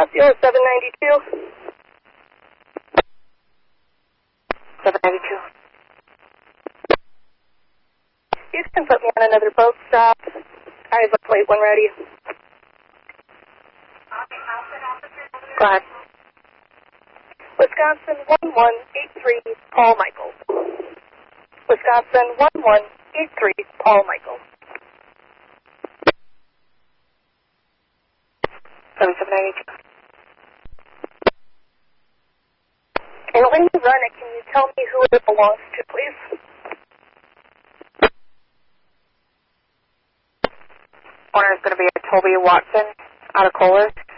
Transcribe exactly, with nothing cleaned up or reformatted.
Excelsior seven ninety-two. seven ninety-two. You can put me on another boat stop. I have a plate when ready. Go ahead. Wisconsin one one eight three, Paul Michael. Wisconsin one one eight three, Paul Michael. seven seven ninety-two. And when you run it, can you tell me who it belongs to, please? Owner is going to be a Toby Watson out of Kohler.